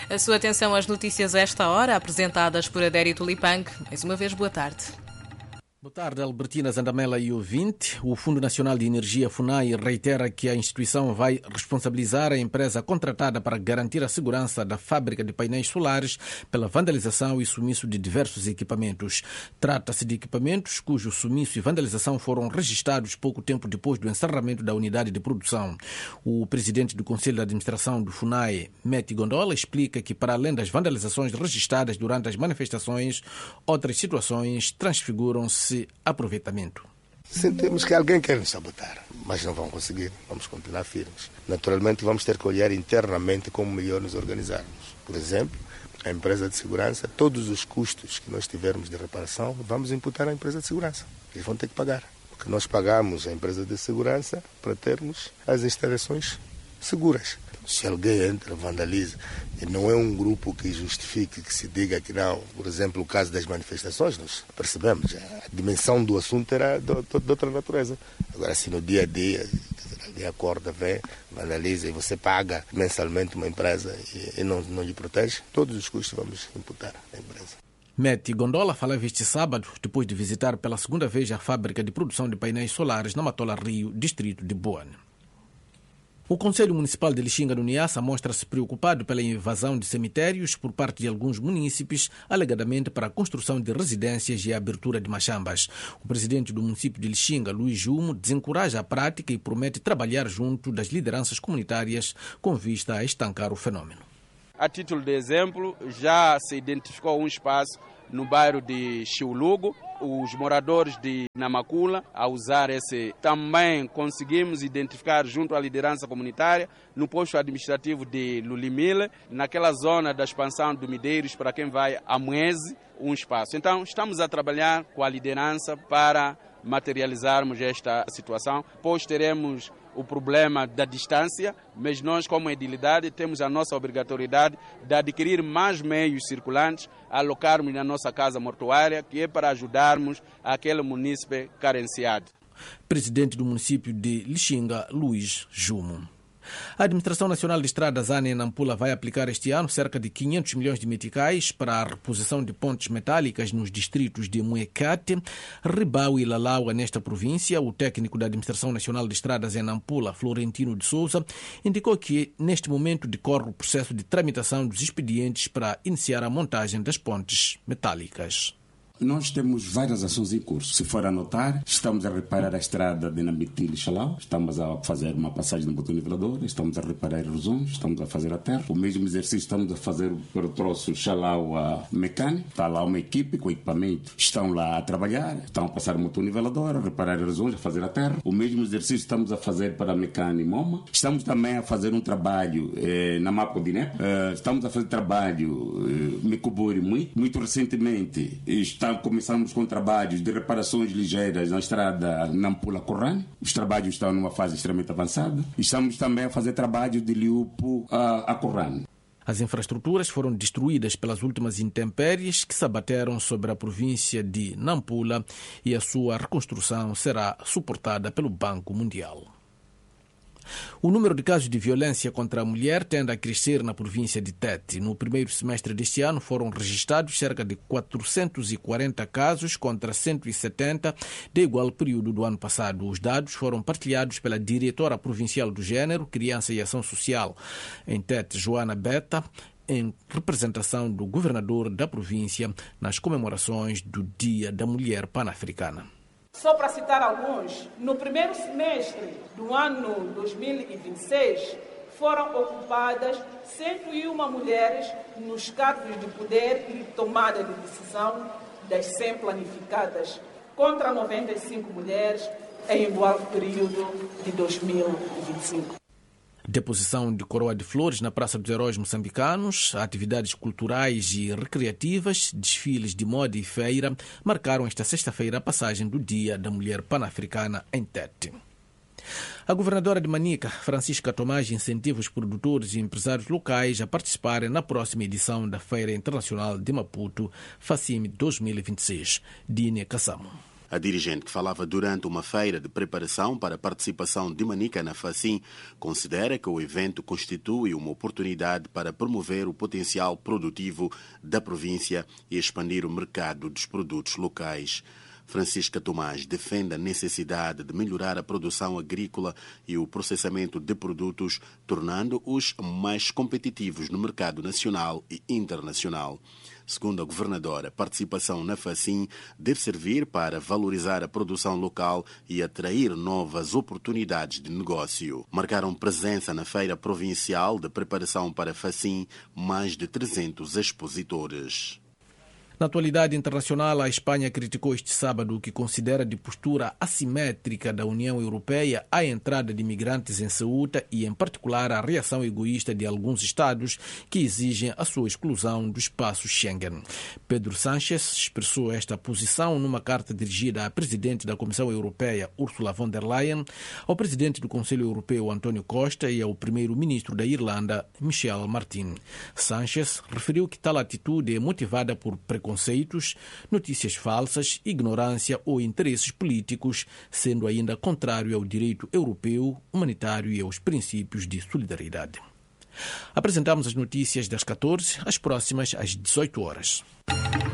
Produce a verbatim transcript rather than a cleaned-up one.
A sua atenção às notícias a esta hora, apresentadas por Adério Tulipang. Mais uma vez, boa tarde. Boa tarde, Albertina Zandamela e ouvinte. O Fundo Nacional de Energia, FUNAI, reitera que a instituição vai responsabilizar a empresa contratada para garantir a segurança da fábrica de painéis solares pela vandalização e sumiço de diversos equipamentos. Trata-se de equipamentos cujo sumiço e vandalização foram registrados pouco tempo depois do encerramento da unidade de produção. O presidente do Conselho de Administração do FUNAI, Meti Gondola, explica que, para além das vandalizações registradas durante as manifestações, outras situações transfiguram-se aproveitamento. Sentimos que alguém quer nos sabotar, mas não vão conseguir, vamos continuar firmes. Naturalmente vamos ter que olhar internamente como melhor nos organizarmos. Por exemplo, a empresa de segurança, todos os custos que nós tivermos de reparação, vamos imputar à empresa de segurança. Eles vão ter que pagar, porque nós pagamos a empresa de segurança para termos as instalações seguras. Se alguém entra, vandaliza, e não é um grupo que justifique, que se diga que não. Por exemplo, o caso das manifestações, nós percebemos, a dimensão do assunto era de, de, de outra natureza. Agora, se no dia a dia, alguém acorda, vem, vandaliza e você paga mensalmente uma empresa e, e não, não lhe protege, todos os custos vamos imputar à empresa. Meti Gondola falava este sábado, depois de visitar pela segunda vez a fábrica de produção de painéis solares na Matola Rio, distrito de Boane. O Conselho Municipal de Lixinga, no Niassa, mostra-se preocupado pela invasão de cemitérios por parte de alguns munícipes, alegadamente para a construção de residências e a abertura de machambas. O presidente do município de Lixinga, Luís Jumo, desencoraja a prática e promete trabalhar junto das lideranças comunitárias com vista a estancar o fenômeno. A título de exemplo, já se identificou um espaço no bairro de Chiulugo. Os moradores de Namakula, a usar esse, também conseguimos identificar junto à liderança comunitária no posto administrativo de Lulimile, naquela zona da expansão do Mideiros para quem vai a Moese, um espaço. Então, estamos a trabalhar com a liderança para materializarmos esta situação, pois teremos o problema da distância, mas nós, como edilidade, temos a nossa obrigatoriedade de adquirir mais meios circulantes, alocarmos na nossa casa mortuária, que é para ajudarmos aquele munícipe carenciado. Presidente do município de Lixinga, Luís Jumo. A Administração Nacional de Estradas, ANA, em Nampula, vai aplicar este ano cerca de quinhentos milhões de meticais para a reposição de pontes metálicas nos distritos de Muecate, Ribau e Lalaua, nesta província. O técnico da Administração Nacional de Estradas em Nampula, Florentino de Souza, indicou que neste momento decorre o processo de tramitação dos expedientes para iniciar a montagem das pontes metálicas. Nós temos várias ações em curso. Se for a notar, estamos a reparar a estrada de Nambitil e Xalau, estamos a fazer uma passagem no botão nivelador, estamos a reparar erosões, estamos a fazer a terra. O mesmo exercício estamos a fazer para o troço Xalau a mecânico. Está lá uma equipe com equipamento, estão lá a trabalhar, estão a passar o motor nivelador, a reparar erosões, a fazer a terra. O mesmo exercício estamos a fazer para a mecânica e Moma. Estamos também a fazer um trabalho eh, na Mapo de Inepa. Eh, estamos a fazer trabalho eh, Micoburi muito, muito recentemente. Está Começamos com trabalhos de reparações ligeiras na estrada Nampula-Corrane. Os trabalhos estão numa fase extremamente avançada. Estamos também a fazer trabalho de Liupo a, a Corrane. As infraestruturas foram destruídas pelas últimas intempéries que se abateram sobre a província de Nampula e a sua reconstrução será suportada pelo Banco Mundial. O número de casos de violência contra a mulher tende a crescer na província de Tete. No primeiro semestre deste ano foram registrados cerca de quatrocentos e quarenta casos contra cento e setenta de igual período do ano passado. Os dados foram partilhados pela diretora provincial do Gênero, Criança e Ação Social em Tete, Joana Beta, em representação do governador da província nas comemorações do Dia da Mulher Pan-Africana. Só para citar alguns, no primeiro semestre do ano dois mil e vinte e seis, foram ocupadas cento e uma mulheres nos cargos de poder e tomada de decisão das cem planificadas, contra noventa e cinco mulheres em igual período de dois mil e vinte e cinco. Deposição de coroa de flores na Praça dos Heróis Moçambicanos, atividades culturais e recreativas, desfiles de moda e feira marcaram esta sexta-feira a passagem do Dia da Mulher Pan-Africana em Tete. A governadora de Manica, Francisca Tomás, incentiva os produtores e empresários locais a participarem na próxima edição da Feira Internacional de Maputo, FACIME dois mil e vinte e seis. Dine Kassamo. A dirigente, que falava durante uma feira de preparação para a participação de Manica na FACIM, considera que o evento constitui uma oportunidade para promover o potencial produtivo da província e expandir o mercado dos produtos locais. Francisca Tomás defende a necessidade de melhorar a produção agrícola e o processamento de produtos, tornando-os mais competitivos no mercado nacional e internacional. Segundo a governadora, a participação na FACIM deve servir para valorizar a produção local e atrair novas oportunidades de negócio. Marcaram presença na Feira Provincial de Preparação para a FACIM mais de trezentos expositores. Na atualidade internacional, a Espanha criticou este sábado o que considera de postura assimétrica da União Europeia a entrada de imigrantes em Ceuta e, em particular, a reação egoísta de alguns Estados que exigem a sua exclusão do espaço Schengen. Pedro Sánchez expressou esta posição numa carta dirigida à Presidente da Comissão Europeia, Ursula von der Leyen, ao Presidente do Conselho Europeu, António Costa, e ao Primeiro-Ministro da Irlanda, Michel Martin. Sánchez referiu que tal atitude é motivada por preconceitos conceitos, notícias falsas, ignorância ou interesses políticos, sendo ainda contrário ao direito europeu, humanitário e aos princípios de solidariedade. Apresentamos as notícias das catorze, as próximas às dezoito horas.